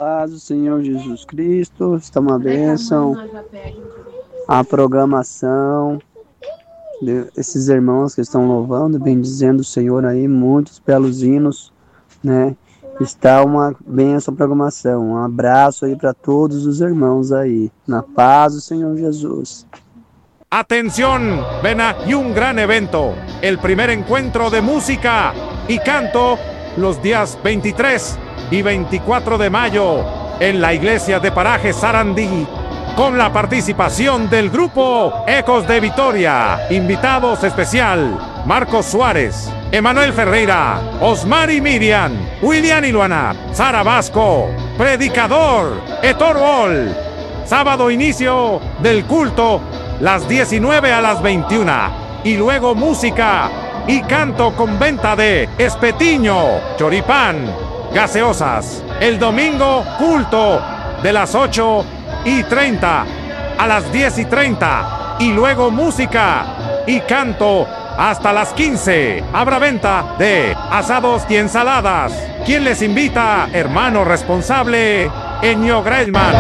Paz do Senhor Jesus Cristo, está uma bênção. A programação desses irmãos que estão louvando, bendizendo o Senhor aí, muitos belos hinos, né? Está uma bênção a programação. Um abraço aí para todos os irmãos aí, na paz do Senhor Jesus. Atención, ven y un gran evento, el primer encuentro de música y canto los días 23 y 24 de mayo en la iglesia de Paraje Sarandí, con la participación del grupo Ecos de Vitoria, invitados especial, Marcos Suárez, Emanuel Ferreira, Osmar y Miriam, William y Luana, Sara Vasco, Predicador, Etor Bol. Sábado inicio del culto, las 19 a las 21, y luego música y canto con venta de espetiño, choripán, gaseosas. El domingo, culto de las 8:30 a las 10:30, y luego música y canto hasta las 15. Habrá venta de asados y ensaladas. ¿Quién les invita? Hermano responsable, Eño Grailman.